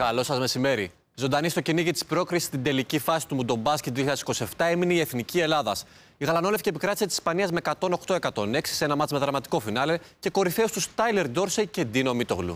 Καλό σας μεσημέρι. Ζωντανή στο κυνήγι της πρόκρισης στην τελική φάση του Μουντομπάσκετ 2027 έμεινε η Εθνική Ελλάδας. Η γαλανόλευκη επικράτησε της Ισπανίας με 108-106 σε ένα μάτς με δραματικό φινάλε και κορυφαίους τους Τάιλερ Ντόρσεϊ και Ντίνο Μίτογλου.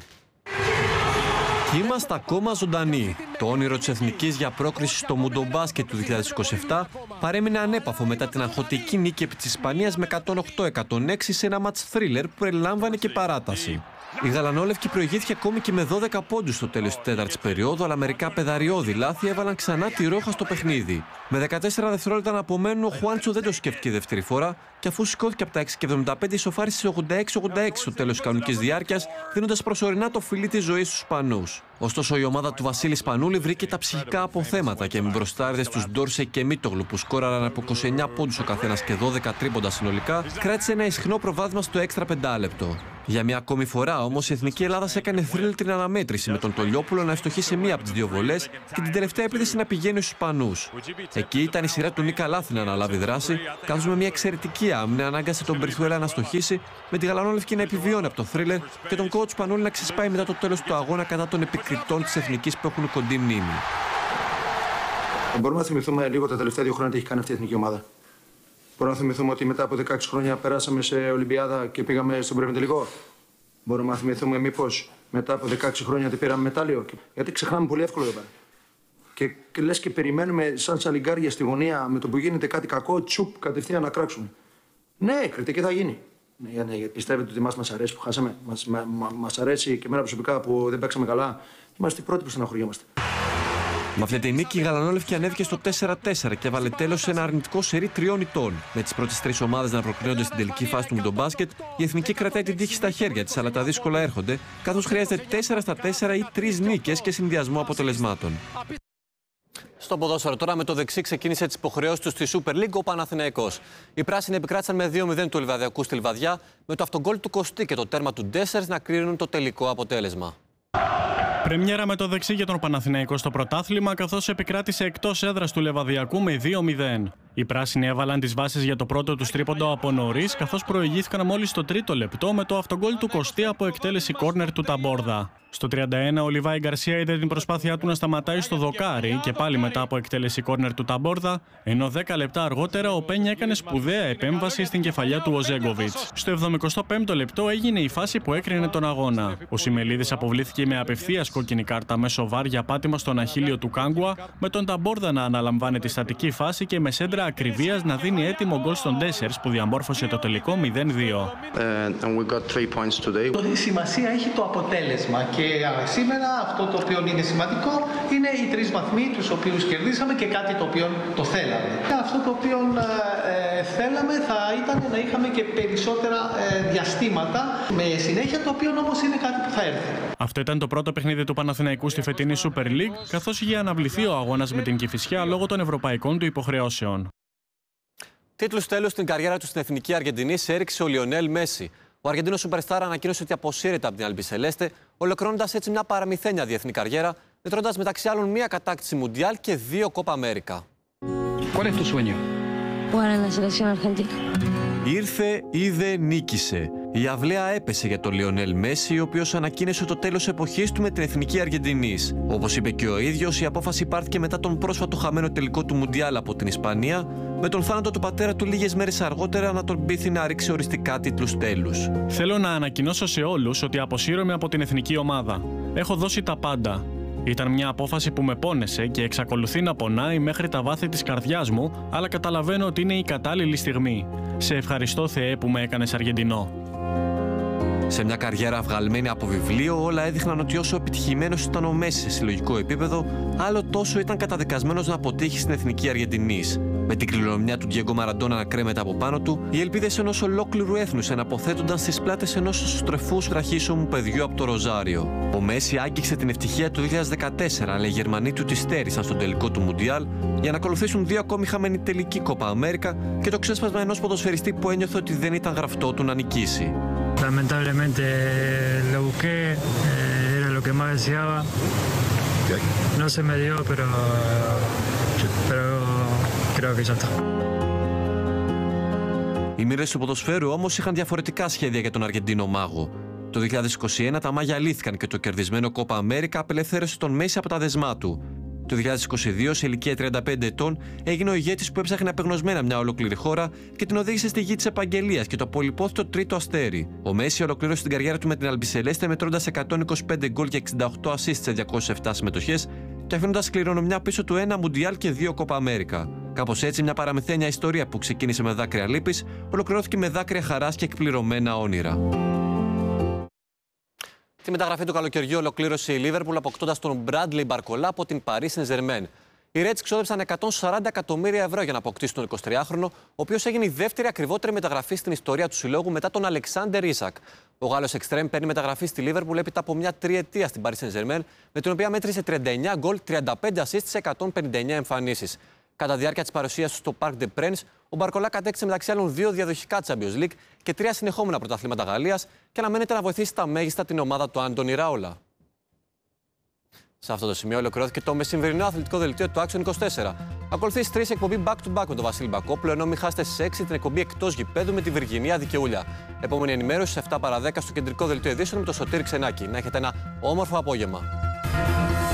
Και είμαστε ακόμα ζωντανοί. Το όνειρο της Εθνικής για πρόκριση στο Μουντομπάσκετ του 2027 παρέμεινε ανέπαφο μετά την αγχωτική νίκη επί της Ισπανίας με 108-106 σε ένα μάτς θρίλερ που περιλάμβανε και παράταση. Η γαλανόλευκη προηγήθηκε ακόμη και με 12 πόντους στο τέλος της τέταρτης περίοδου, αλλά μερικά πεδαριώδη λάθη έβαλαν ξανά τη ρόχα στο παιχνίδι. Με 14 δευτερόλεπτα να απομένουν, ο Χουάντσο δεν το σκέφτηκε δεύτερη φορά και αφού σηκώθηκε από τα 6,75 ισοφάρισε 86-86 στο τέλος της κανονικής διάρκειας, δίνοντας προσωρινά το φιλί της ζωής στους Ισπανούς. Ωστόσο, η ομάδα του Βασίλη Σπανούλη βρήκε τα ψυχικά αποθέματα και με μπροστάριδες τους Ντόρσεϊ και Μίτογλου που σκόραραν από 29 πόντους ο καθένας και 12 τρίποντα συνολικά, κράτησε ένα ισχνό προβάδισμα στο έξτρα πεντάλεπτο. Για μια ακόμη φορά όμως η Εθνική Ελλάδας έκανε θρύλ την αναμέτρηση με τον Τολιόπουλο να ευστοχεί σε μία από τις δύο βολές και την τελευταία επίθεση να πηγαίνει στους Ισπανούς. Εκεί ήταν η σειρά του Νίκα Λάθη να αναλάβει δράση, καθώς με μια εξαιρετική άμυνα ανάγκασε τον Μπριθουέλα να στοχίσει, με τη γαλανόλευκη να επιβιώνει από το θρίλερ και τον coach Σπανούλη να ξεσπάει μετά το τέλος του αγώνα κατά των επικριτών της Εθνικής που έχουν κοντή μνήμη. Μπορούμε να θυμηθούμε λίγο τα τελευταία 2 χρόνια τι έχει κάνει αυτή η εθνική ομάδα. Μπορούμε να θυμηθούμε ότι μετά από 16 χρόνια περάσαμε σε Ολυμπιάδα και πήγαμε στον προημιτελικό. Μπορούμε να θυμηθούμε μήπως μετά από 16 χρόνια ότι πήραμε μετάλλιο. Γιατί ξεχνάμε πολύ εύκολα εδώ πέρα. Και λες και περιμένουμε σαν σαλιγκάρια στη γωνία με το που γίνεται κάτι κακό, τσουπ, κατευθείαν να κράξουμε. Ναι, κριτική θα γίνει. Ναι, πιστεύετε ότι μας αρέσει που χάσαμε. Μας αρέσει και εμένα προσωπικά που δεν παίξαμε καλά. Είμαστε οι πρώτοι που στεναχωριόμαστε. Με αυτή τη νίκη η γαλανόλευκη ανέβηκε στο 4-4 και έβαλε τέλος σε ένα αρνητικό σερί 3 ηττών. Με τις πρώτες 3 ομάδες να προκρίνονται στην τελική φάση του Μουντομπάσκετ, η Εθνική κρατάει την τύχη στα χέρια της, αλλά τα δύσκολα έρχονται, καθώς χρειάζεται 4-4 ή 3 νίκες και συνδυασμό αποτελεσμάτων. Στο ποδόσφαιρο τώρα, με το δεξί ξεκίνησε τις υποχρεώσεις του στη Super League ο Παναθηναϊκός. Οι πράσινοι επικράτησαν με 2-0 του Λιβαδιακού στη Λιβαδιά, με το αυτογκόλ του Κωστή και το τέρμα του Ντέσσερς να κρίνουν το τελικό αποτέλεσμα. Πρεμιέρα με το δεξί για τον Παναθηναϊκό στο πρωτάθλημα, καθώς επικράτησε εκτός έδρας του Λεβαδιακού με 2-0. Οι πράσινοι έβαλαν τις βάσεις για το πρώτο του τρίποντο από νωρίς, καθώς προηγήθηκαν μόλις στο τρίτο λεπτό με το αυτογκόλ του Κωστή από εκτέλεση κόρνερ του Ταμπόρδα. Στο 31 ο Λιβάη Γκαρσία είδε την προσπάθειά του να σταματάει στο δοκάρι και πάλι μετά από εκτέλεση κόρνερ του Ταμπόρδα, ενώ 10 λεπτά αργότερα ο Πένια έκανε σπουδαία επέμβαση στην κεφαλιά του Οζέγκοβιτς. Στο 75ο λεπτό έγινε η φάση που έκρινε τον αγώνα. Ο Σιμελίδης αποβλήθηκε με απευθείας κόκκινη κάρτα μέσω βάρ για πάτημα στον αχίλιο του Κάγκουα, με τον Ταμπόρδα να αναλαμβάνει τη στατική φάση και με σέντρα ακριβίας να δίνει έτοιμο γκολ στον Ντέσσερς που διαμόρφωσε το τελικό 0-2. Η σημασία έχει το αποτέλεσμα και σήμερα αυτό το οποίο είναι σημαντικό είναι οι 3 βαθμοί τους οποίους κερδίσαμε και κάτι το οποίο το θέλαμε. Αυτό το οποίο θέλαμε θα ήταν να είχαμε και περισσότερα διαστήματα με συνέχεια, το οποίο όμως είναι κάτι που θα έρθει. Αυτό ήταν το πρώτο παιχνίδι του Παναθηναϊκού στη φετινή Super League, καθώς είχε αναβληθεί ο αγώνας με την Κηφισιά λόγω των ευρωπαϊκών του υποχρεώσεων. Τίτλους τέλους στην καριέρα του στην Εθνική Αργεντινή έριξε ο Λιονέλ Μέση. Ο Αργεντίνος Σουπερστάρ ανακοίνωσε ότι αποσύρεται από την Αλμπισελέστε, ολοκληρώνοντας έτσι μια παραμυθένια διεθνή καριέρα, μετρώντας μεταξύ άλλων μια κατάκτηση Μουντιάλ και 2 Κόπα Αμέρικα. Ήρθε, είδε, νίκησε. Η αυλαία έπεσε για τον Λιονέλ Μέση, ο οποίος ανακοίνωσε το τέλος εποχής του με την Εθνική Αργεντινής. Όπως είπε και ο ίδιος, η απόφαση πάρθηκε μετά τον πρόσφατο χαμένο τελικό του Μουντιάλ από την Ισπανία, με τον θάνατο του πατέρα του λίγες μέρες αργότερα να τον πείθει να ρίξει οριστικά τίτλους τέλους. Θέλω να ανακοινώσω σε όλους ότι αποσύρωμαι από την εθνική ομάδα. Έχω δώσει τα πάντα. Ήταν μια απόφαση που με πόνεσε και εξακολουθεί να πονάει μέχρι τα βάθη της καρδιάς μου, αλλά καταλαβαίνω ότι είναι η κατάλληλη στιγμή. Σε ευχαριστώ, Θεέ, που με έκανες Αργεντινό. Σε μια καριέρα βγαλμένη από βιβλίο, όλα έδειχναν ότι όσο επιτυχημένος ήταν ο Μέση σε συλλογικό επίπεδο, άλλο τόσο ήταν καταδικασμένος να αποτύχει στην Εθνική Αργεντινής. Με την κληρονομιά του Ντιέγκο Μαραντόνα να κρέμεται από πάνω του, οι ελπίδες ενός ολόκληρου έθνους εναποθέτονταν στις πλάτες ενός στρεφούς βραχίσωμου παιδιού από το Ροζάριο. Ο Μέση άγγιξε την ευτυχία του 2014, αλλά οι Γερμανοί του τη στέρισαν στον τελικό του Μουντιάλ για να ακολουθήσουν 2 ακόμη χαμένοι τελική Κόπα Αμέρικα και το ξέσπασμα ενός ποδοσφαιριστή που ένιωθε ότι δεν ήταν γραφτό του να νικήσει. Lamentablemente lo busqué, era lo que más deseaba. No se me dio, pero creo que ya está. Οι μοίρες του ποδοσφαίρου όμως είχαν διαφορετικά σχέδια για τον Αργεντίνο μάγο. Το 2021 τα μάγια λύθηκαν και το κερδισμένο Κόπα Αμέρικα απελευθέρωσε τον Μέση από τα δεσμά του. Το 2022, σε ηλικία 35 ετών, έγινε ο ηγέτης που έψαχνε απεγνωσμένα μια ολόκληρη χώρα και την οδήγησε στη γη της επαγγελίας και το πολυπόθητο τρίτο αστέρι. Ο Μέση ολοκλήρωσε την καριέρα του με την Αλμπισελέστε μετρώντας 125 γκολ και 68 assists σε 207 συμμετοχές και αφήνοντας κληρονομιά πίσω του 1 Μουντιάλ και 2 Κόπα Αμέρικα. Κάπως έτσι, μια παραμυθένια ιστορία που ξεκίνησε με δάκρυα λύπης, ολοκληρώθηκε με δάκρυα χαράς και εκπληρωμένα όνειρα. Τη μεταγραφή του καλοκαιριού ολοκλήρωσε η Λίβερπουλ αποκτώντας τον Μπράντλεϊ Μπαρκολά από την Paris Saint-Germain. Οι Reds ξόδεψαν 140 εκατομμύρια ευρώ για να αποκτήσουν τον 23χρονο, ο οποίος έγινε η δεύτερη ακριβότερη μεταγραφή στην ιστορία του συλλόγου μετά τον Αλεξάντερ Ίσακ. Ο Γάλλος Εξτρέμ παίρνει μεταγραφή στη Λίβερπουλ έπειτα από μια τριετία στην Paris Saint-Germain, με την οποία μέτρησε 39 γκολ, 35 assists σε 159 εμφανίσεις. Κατά τη διάρκεια της παρουσίας του στο Parc des Princes, ο Μπαρκολά κατέκτησε μεταξύ άλλων 2 διαδοχικά Champions League και 3 συνεχόμενα πρωταθλήματα Γαλλίας και αναμένεται να βοηθήσει στα μέγιστα την ομάδα του Άντονι Ράολα. Σε αυτό το σημείο ολοκληρώθηκε το μεσημβρινό αθλητικό δελτίο του Action 24. Ακολουθεί στις 3 εκπομπή back-to-back με τον Βασίλη Μπακόπουλο, ενώ μην χάσετε στις 6 την εκπομπή εκτός γηπέδου με τη Βυργινία Δικαιούλια. Επόμενη ενημέρωση στις 7 παρα 10 στο κεντρικό δελτίο ειδήσεων με τον Σωτήρη Ξενάκη. Να έχετε ένα όμορφο απόγευμα.